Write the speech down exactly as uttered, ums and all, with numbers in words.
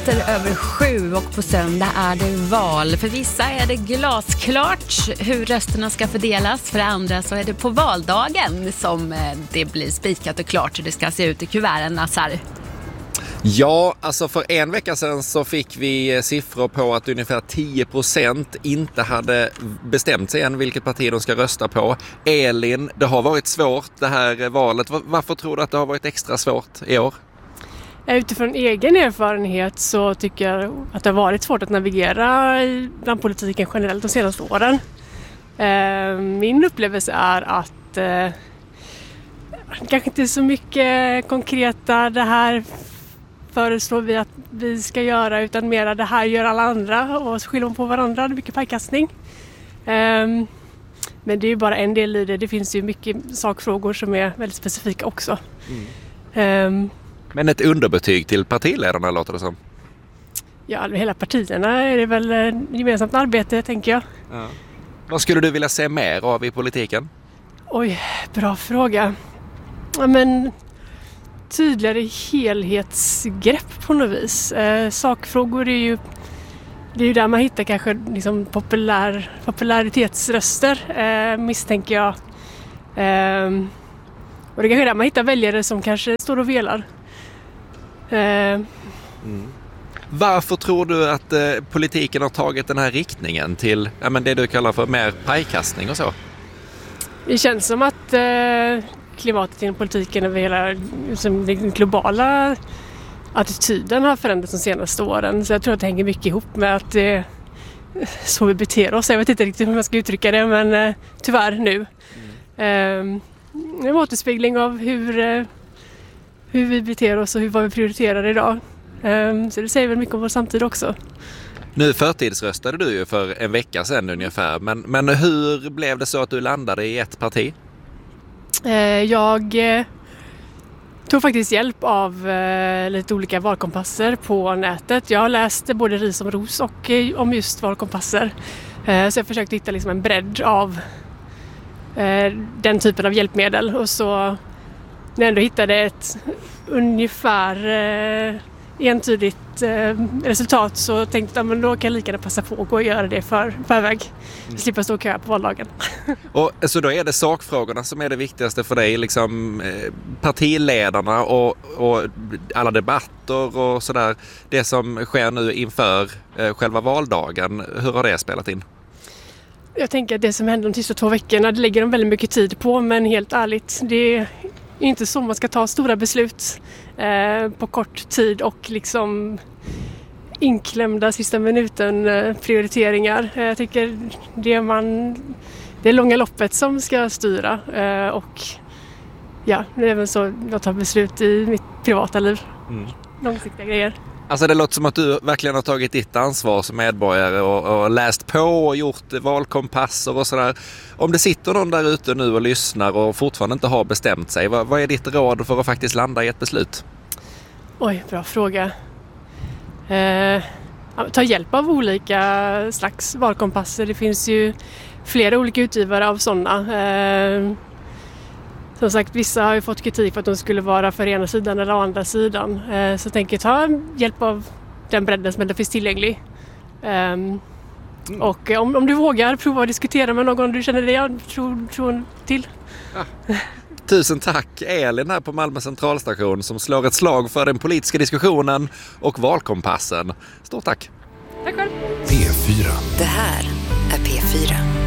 minuter över sju och på söndag är det val. För vissa är det glasklart hur rösterna ska fördelas. För andra så är det på valdagen som det blir spikat och klart hur det ska se ut i kuverten, Nassar. Ja, alltså för en vecka sedan så fick vi siffror på att ungefär tio procent inte hade bestämt sig än vilket parti de ska rösta på. Elin, det har varit svårt det här valet. Varför tror du att det har varit extra svårt i år? Utifrån egen erfarenhet så tycker jag att det har varit svårt att navigera i bland politiken generellt de senaste åren. Min upplevelse är att eh, kanske inte så mycket konkreta det här föreslår vi att vi ska göra, utan mera det här gör alla andra och så skyller de på varandra. Det är mycket pajkastning. Um, men det är ju bara en del i det. Det finns ju mycket sakfrågor som är väldigt specifika också. Mm. Um, men ett underbetyg till partiledarna låter det som. Ja, hela partierna är det väl gemensamt arbete, tänker jag. Ja. Vad skulle du vilja se mer av i politiken? Oj, bra fråga. Ja, men tydligare helhetsgrepp på något vis. Eh, sakfrågor är ju det är ju där man hittar kanske liksom populär, popularitetsröster, eh, misstänker jag. Eh, och det är kanske där man hittar väljare som kanske står och velar. Eh, mm. Varför tror du att eh, politiken har tagit den här riktningen till ja, men det du kallar för mer pajkastning och så? Det känns som att eh, klimatet inom politiken över hela liksom, den globala attityden har förändrats de senaste åren. Så jag tror att det hänger mycket ihop med att det är så vi beter oss. Jag vet inte riktigt hur man ska uttrycka det, men eh, tyvärr nu. Mm. Eh, en återspegling av hur, eh, hur vi beter oss och hur, vad vi prioriterar idag. Eh, så det säger väl mycket om vår samtid också. Nu förtidsröstade du ju för en vecka sedan ungefär. Men, men hur blev det så att du landade i ett parti? Jag tog faktiskt hjälp av lite olika valkompasser på nätet. Jag har läst både ris som ros och om just valkompasser. Så jag försökte hitta liksom en bredd av den typen av hjälpmedel. Och så när jag ändå hittade ett ungefär entydigt resultat så tänkte jag att då kan jag lika gärna passa på att gå och göra det för förväg. Mm. Slippa stå och köa på valdagen. Och så då är det sakfrågorna som är det viktigaste för dig, liksom partiledarna och, och alla debatter och sådär. Det som sker nu inför själva valdagen, hur har det spelat in? Jag tänker att det som händer de sista två veckorna, det lägger de väldigt mycket tid på, men helt ärligt, det är inte så man ska ta stora beslut eh, på kort tid och liksom inklämda sista minuten eh, prioriteringar. Eh, jag tycker det är, man, det är långa loppet som ska styra eh, och ja, det är även så jag tar beslut i mitt privata liv. Mm. Långsiktiga grejer. Alltså det låter som att du verkligen har tagit ditt ansvar som medborgare och, och läst på och gjort valkompasser och sådär. Om det sitter någon där ute nu och lyssnar och fortfarande inte har bestämt sig, vad, vad är ditt råd för att faktiskt landa i ett beslut? Oj, bra fråga. Eh, ta hjälp av olika slags valkompasser. Det finns ju flera olika utgivare av sådana. Eh, Som sagt, vissa har ju fått kritik för att de skulle vara för ena sidan eller andra sidan. Eh, så jag tänker ta hjälp av den bredden som det finns tillgänglig. Um, mm. Och om, om du vågar prova att diskutera med någon du känner dig tror, tror till. Ja. Tusen tack Elin här på Malmö centralstation som slår ett slag för den politiska diskussionen och valkompassen. Stort tack! Tack själv! P fyra. Det här är P fyra.